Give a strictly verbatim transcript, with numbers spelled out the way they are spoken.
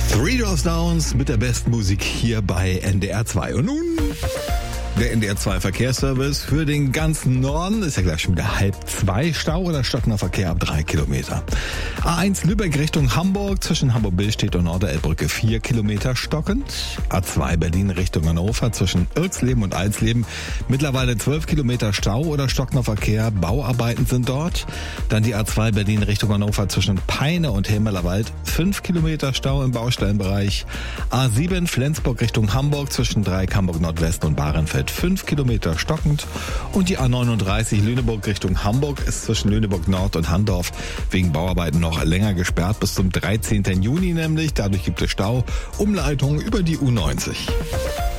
Three Doors Down mit der besten Musik hier bei N D R zwei. Und nun der N D R zwei Verkehrsservice für den ganzen Norden. Ist ja gleich schon wieder halb zwei. Stau oder stockender Verkehr ab drei Kilometer. A eins Lübeck Richtung Hamburg zwischen Hamburg-Billstedt und Norderelbbrücke vier Kilometer stockend. A zwei Berlin Richtung Hannover zwischen Irksleben und Alsleben mittlerweile zwölf Kilometer Stau oder stockender Verkehr. Bauarbeiten sind dort. Dann die A zwei Berlin Richtung Hannover zwischen Peine und Helmerlerwald fünf Kilometer Stau im Baustellenbereich. A sieben Flensburg Richtung Hamburg zwischen Dreieck Hamburg Nordwest und Bahrenfeld fünf Kilometer stockend. Und die A neununddreißig Lüneburg Richtung Hamburg ist zwischen Lüneburg Nord und Handorf wegen Bauarbeiten noch länger gesperrt bis zum dreizehnten Juni nämlich. Dadurch gibt es Stau. Umleitung über die U neunzig.